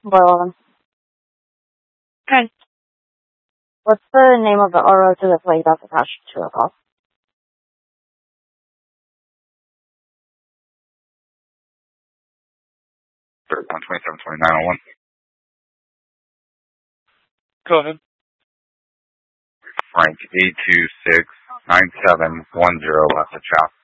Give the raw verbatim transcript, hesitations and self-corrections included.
Boylan. Okay. What's the name of the R O to the plate that's attached to the call? one twenty-seven twenty-nine oh one. Go ahead. Frank eight two six nine seven one zero. That's a chop.